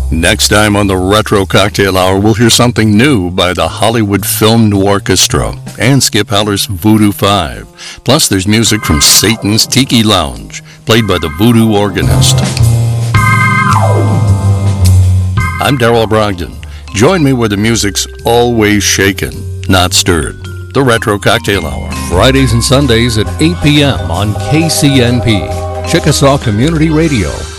Next time on the Retro Cocktail Hour, we'll hear something new by the Hollywood Film Orchestra and Skip Heller's Voodoo 5. Plus, there's music from Satan's Tiki Lounge, played by the Voodoo Organist. I'm Darrell Brogdon. Join me where the music's always shaken, not stirred. The Retro Cocktail Hour, Fridays and Sundays at 8 p.m. on KCNP, Chickasaw Community Radio.